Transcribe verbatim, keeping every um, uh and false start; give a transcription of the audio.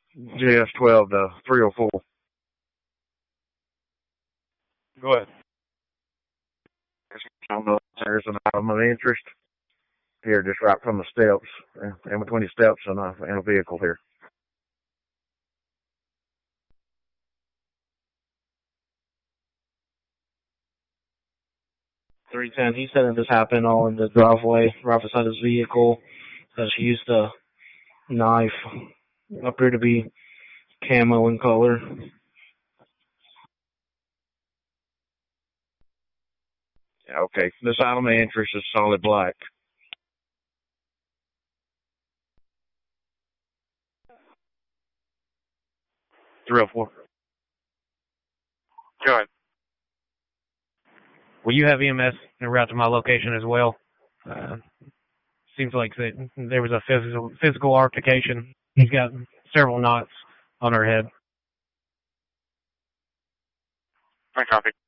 G S twelve to three oh four. Go ahead. I don't know if there's an item of interest here, just right from the steps, in between the steps and a, and a vehicle here. three ten, he said that this happened all in the driveway, right beside his vehicle, that she used a knife, appeared to be camo in color. Yeah, okay. This item of interest is solid black. three oh four. Go ahead. Will you have E M S en route to my location as well? Uh, seems like that there was a physical physical altercation. He's got several knots on her head. I copy.